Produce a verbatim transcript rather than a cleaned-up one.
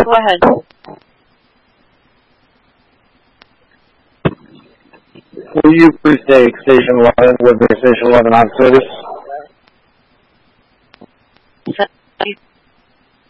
Go ahead. Will you please take Station eleven, Woodbury Station eleven on service?